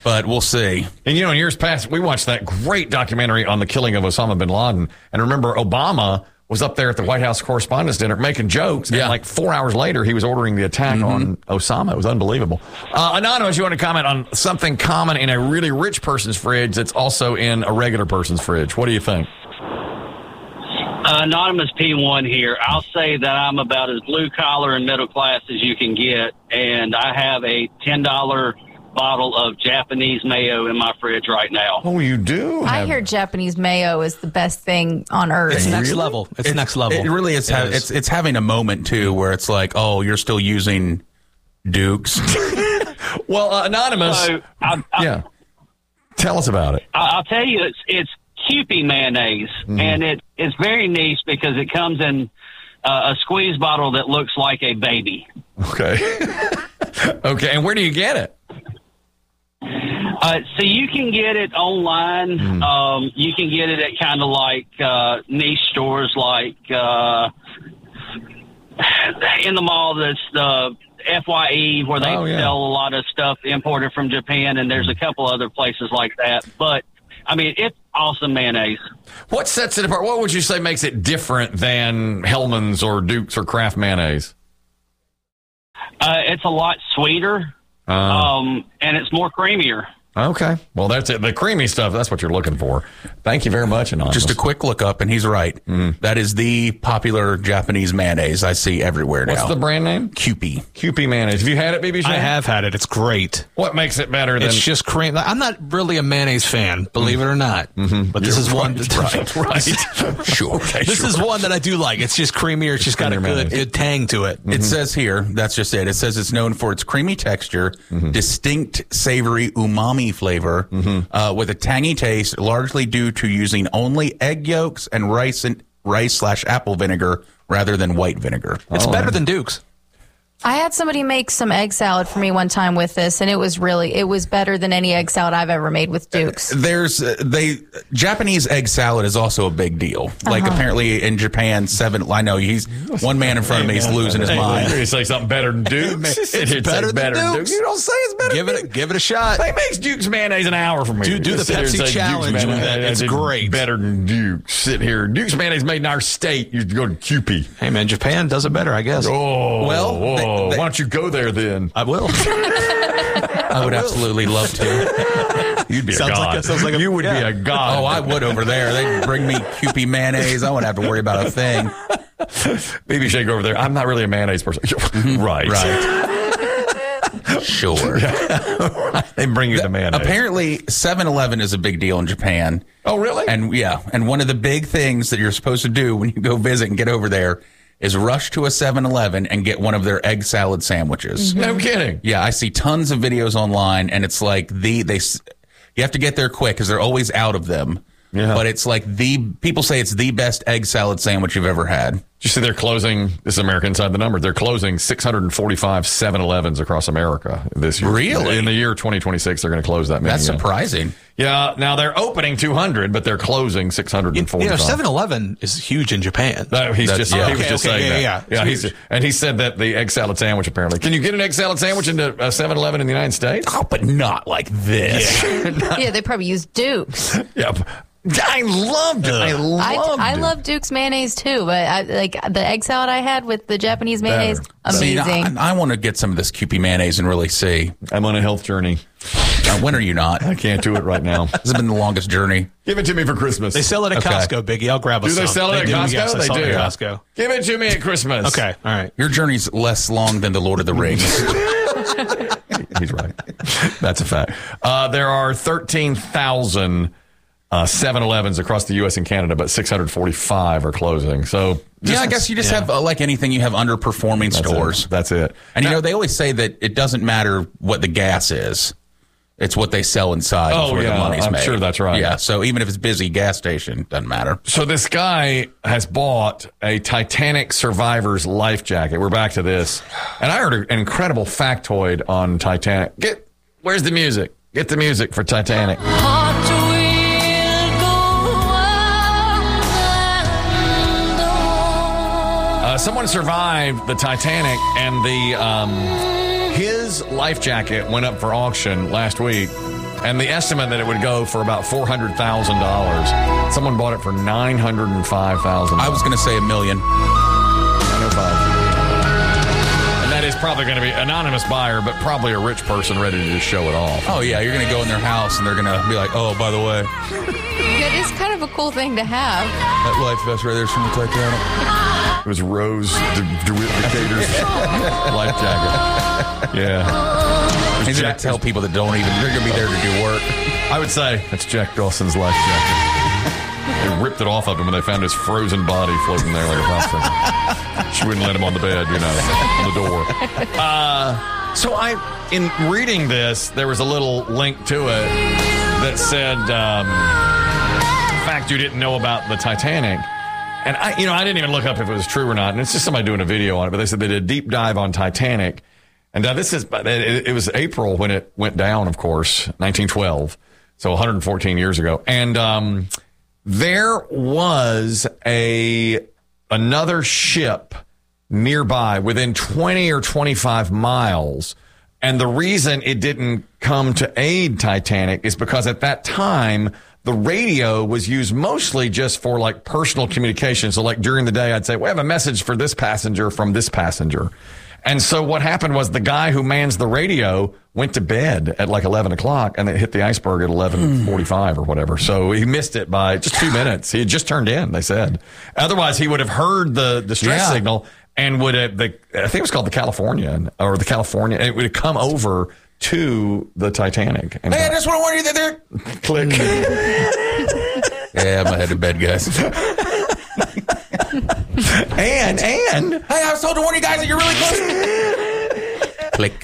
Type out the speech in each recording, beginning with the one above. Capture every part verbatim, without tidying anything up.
But we'll see. And, you know, in years past, we watched that great documentary on the killing of Osama bin Laden. And remember, Obama was up there at the White House Correspondents' Dinner making jokes. And yeah. like four hours later, he was ordering the attack mm-hmm. on Osama. It was unbelievable. Uh, Anonymous, you want to comment on something common in a really rich person's fridge that's also in a regular person's fridge? What do you think? Uh, Anonymous P one here. I'll say that I'm about as blue-collar and middle-class as you can get. And I have a ten dollar bottle of Japanese mayo in my fridge right now. Oh, you do? I hear Japanese mayo is the best thing on earth. It's next really? level. It's, it's next level. It really is. It ha- is. It's it's having a moment too where it's like, oh, you're still using Dukes. Well, uh, Anonymous. So, I, I, yeah. Tell us about it. I, I'll tell you, it's it's Kewpie mayonnaise, mm-hmm. and it it's very niche because it comes in uh, a squeeze bottle that looks like a baby. Okay. Okay, and where do you get it? Uh, so you can get it online. Mm. Um, you can get it at kind of like uh, niche stores like uh, in the mall. That's the F Y E where they oh, yeah. sell a lot of stuff imported from Japan, and there's a couple other places like that. But, I mean, it's awesome mayonnaise. What sets it apart? What would you say makes it different than Hellmann's or Duke's or Kraft mayonnaise? Uh, it's a lot sweeter, uh, um, and it's more creamier. Okay. Well, that's it. The creamy stuff, that's what you're looking for. Thank you very much, Anonymous. Just a quick look up, and he's right. Mm. That is the popular Japanese mayonnaise I see everywhere now. What's the brand name? Kewpie. Kewpie mayonnaise. Have you had it, B B? I have had it. It's great. What makes it better than... It's just cream. I'm not really a mayonnaise fan, believe mm. it or not. Mm-hmm. But this You're is one... Right, right. Sure. Okay, this sure. is one that I do like. It's just creamier. It's just got a good, good tang to it. Mm-hmm. It says here, that's just it. It says it's known for its creamy texture, mm-hmm. distinct savory umami flavor, mm-hmm. Mm-hmm. Uh, with a tangy taste, largely due to using only egg yolks and rice and rice slash apple vinegar rather than white vinegar. It's oh, better man. than Duke's. I had somebody make some egg salad for me one time with this, and it was really, it was better than any egg salad I've ever made with Duke's. There's, uh, they, Japanese egg salad is also a big deal. Uh-huh. Like apparently in Japan, seven, I know he's, one man in front of me is losing his hey, mind. You're going to say something better than Duke's? It's, it's it's better, better than than Duke's. Duke's. You don't say it's better give than it, give it a shot. They makes Duke's mayonnaise an hour from here. Do, do the Pepsi challenge with it. It's great. Better than Duke's. Sit here. Duke's mayonnaise made in our state. You go to Kewpie. Hey, man, Japan does it better, I guess. Oh, well, whoa. They, they, why don't you go there then? I will. I would absolutely love to. You'd be sounds a god. Like a, sounds like a, you would yeah. be a god. Oh, I would over there. They'd bring me Kewpie mayonnaise. I wouldn't have to worry about a thing. B B Shake over there. I'm not really a mayonnaise person. Right. Right. Sure. Yeah. They bring you the, the mayonnaise. Apparently, seven eleven is a big deal in Japan. Oh, really? And yeah, and one of the big things that you're supposed to do when you go visit and get over there is rush to a seven eleven and get one of their egg salad sandwiches. Mm-hmm. No kidding. Yeah, I see tons of videos online, and it's like the they you have to get there quick because they're always out of them. Yeah. But it's like the people say it's the best egg salad sandwich you've ever had. Did you see they're closing, this is America Inside the Number, they're closing six hundred forty-five seven elevens across America this year. Really? In the year twenty twenty-six, they're going to close that many. That's yeah. surprising. Yeah, now they're opening two hundred, but they're closing six hundred forty-five. You know, seven eleven is huge in Japan. No, he's That's, just, yeah. he was okay, just okay, saying yeah, that. Yeah, yeah. He's, and he said that the egg salad sandwich, apparently. Can you get an egg salad sandwich into a seven eleven in the United States? Oh, but not like this. Yeah, yeah they probably use Duke's. Yeah. I loved it. I loved I, I it. love Duke's mayonnaise too, but I, like the egg salad I had with the Japanais mayonnaise, Better. amazing. See, I, I want to get some of this Kewpie mayonnaise and really see. I'm on a health journey. Uh, when are you not? I can't do it right now. This has been the longest journey. Give it to me for Christmas. They sell it at Okay. Costco, Biggie. I'll grab a Do they some. sell it they at do, Costco? Yes, They sell do. it at Costco. Give it to me at Christmas. Okay, all right. Your journey's less long than the Lord of the Rings. He's right. That's a fact. Uh, there are thirteen thousand uh, seven elevens across the U S and Canada, but six hundred forty-five are closing. So yeah, I guess you just yeah. have, uh, like anything, you have underperforming that's stores. It. That's it. And, now, you know, they always say that it doesn't matter what the gas is. It's what they sell inside. Oh, where yeah, the money's I'm made. sure that's right. Yeah, so even if it's busy gas station, doesn't matter. So this guy has bought a Titanic survivor's life jacket. We're back to this. And I heard an incredible factoid on Titanic. Get Where's the music? Get the music for Titanic. Uh, someone survived the Titanic, and the um, his life jacket went up for auction last week And the estimate that it would go for about four hundred thousand dollars. Someone bought it for nine hundred five thousand dollars. I was going to say a million. nine oh five. That is probably going to be anonymous buyer, but probably a rich person ready to just show it off. Oh, yeah. You're going to go in their house and they're going to be like, oh, by the way, It is kind of a cool thing to have. that life vest right there is from the Titanic. It was Rose De- DeWitt Decatur's life jacket. Yeah. He's going to tell people that don't even, they're going to be there to do work. I would say that's Jack Dawson's life jacket. They ripped it off of him when they found his frozen body floating there like a popsicle. She wouldn't let him on the bed, you know, on the door. Uh, so I, in reading this, there was a little link to it that said, um, fact you didn't know about the Titanic. And I, you know, I didn't even look up if it was true or not. And it's just somebody doing a video on it. But they said they did a deep dive on Titanic. And uh, this is, it, it was April when it went down, of course, nineteen twelve. So one hundred fourteen years ago. And, um, there was a another ship nearby within twenty or twenty-five miles. And the reason it didn't come to aid Titanic is because at that time, the radio was used mostly just for like personal communication. So like during the day, I'd say, we have a message for this passenger from this passenger. And so what happened was the guy who mans the radio went to bed at like eleven o'clock and it hit the iceberg at eleven forty-five or whatever. So he missed it by just two minutes. He had just turned in, they said. Otherwise, he would have heard the distress Yeah. signal and would have, the, I think it was called the Californian or the California. It would have come over to the Titanic. And Hey, I just want to warn you that they're... click. Yeah, I'm headed to bed, guys. and, and. Hey, I was told to warn you guys that you're really close. Click.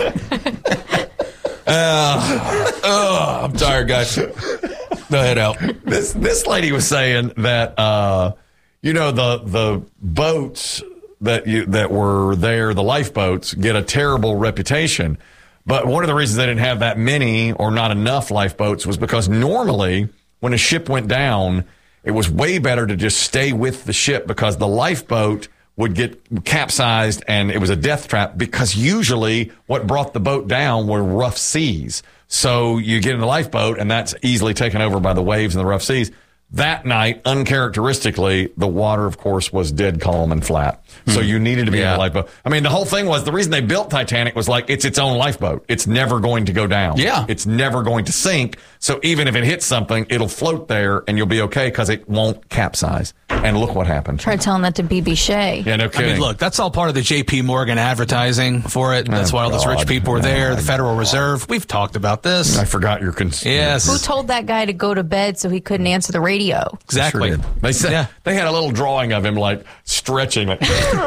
uh, oh, I'm tired, guys. Go head out. This this lady was saying that uh, you know the the boats that you that were there, the lifeboats, get a terrible reputation. But one of the reasons they didn't have that many or not enough lifeboats was because normally when a ship went down, it was way better to just stay with the ship because the lifeboat would get capsized and it was a death trap because usually what brought the boat down were rough seas. So you get in the lifeboat and that's easily taken over by the waves and the rough seas. That night, uncharacteristically, the water, of course, was dead calm and flat. So you needed to be Yeah. in a lifeboat. I mean, the whole thing was the reason they built Titanic was like, it's its own lifeboat. It's never going to go down. Yeah. It's never going to sink. So even if it hits something, it'll float there and you'll be okay because it won't capsize. And look what happened. Try telling that to B B Shea. Yeah, no I kidding. mean, look, that's all part of the J P Morgan advertising for it. That's Oh, why all those rich God. people were there. Oh, The Federal Reserve. We've talked about this. I forgot your cons- Yes. Who told that guy to go to bed so he couldn't answer the radio? Exactly. Sure did. They said Yeah. they had a little drawing of him like stretching. Like,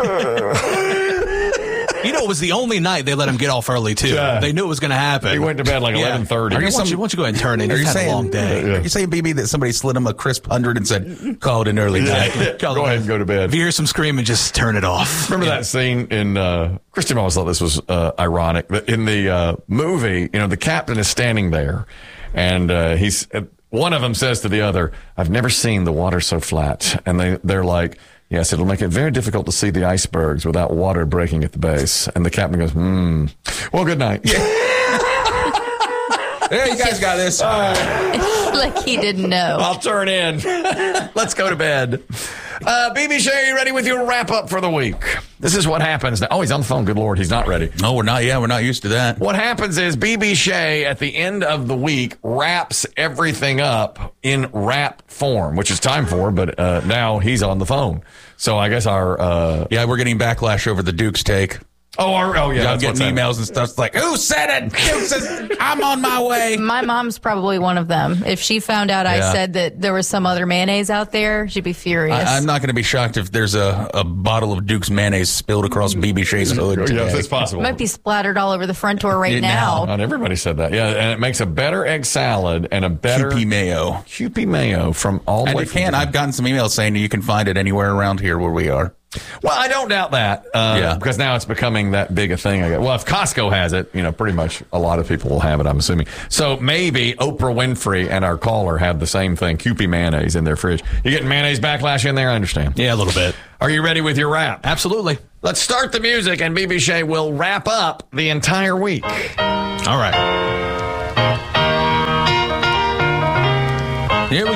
You know, it was the only night they let him get off early, too. Yeah. They knew it was going to happen. he went to bed like Yeah. eleven thirty. Why you don't, some- you, why don't you go ahead and turn in? Are You've you had saying, a long day. Are you saying, B B, that somebody slid him a crisp hundred and said, call it an early night? Go ahead and go to bed. If you hear some screaming, just turn it off. Remember that scene in uh, Christian always thought this was uh, ironic. That in the uh, movie, you know, the captain is standing there, and uh, he's uh, one of them says to the other, "I've never seen the water so flat," and they they're like, "Yes, it'll make it very difficult to see the icebergs without water breaking at the base." And the captain goes, "Hmm. Well, good night." There, you guys got this. Like he didn't know. I'll turn in. Let's go to bed. Uh, B B Shea, are you ready with your wrap up for the week? This is what happens now. Oh, he's on the phone. Good Lord, he's not ready. No, we're not. Yeah, we're not used to that. What happens is B B Shea at the end of the week wraps everything up in rap form, which is time for, but uh, now he's on the phone. So I guess our uh, Yeah, we're getting backlash over the Duke's take. oh our, oh yeah, I'm that's getting what's happening. emails and stuff like, who said it? Duke says, I'm on my way. My mom's probably one of them. If she found out I Yeah. said that there was some other mayonnaise out there, she'd be furious. I, I'm not going to be shocked if there's a, a bottle of Duke's mayonnaise spilled across B B Shea's hood Yeah, today. it's possible. Might be splattered all over the front door right Yeah, now. Not everybody said that. Yeah, and it makes a better egg salad and a better Q P mayo. Q P mayo from all the And way you from can. I've gotten some emails saying you can find it anywhere around here where we are. Well, I don't doubt that. Uh, Yeah. Because now it's becoming that big a thing. I guess. Well, if Costco has it, you know, pretty much a lot of people will have it, I'm assuming. So maybe Oprah Winfrey and our caller have the same thing, Kewpie mayonnaise in their fridge. You getting mayonnaise backlash in there? I understand. Yeah, a little bit. Are you ready with your wrap? Absolutely. Let's start the music, and B B Shea will wrap up the entire week. All right.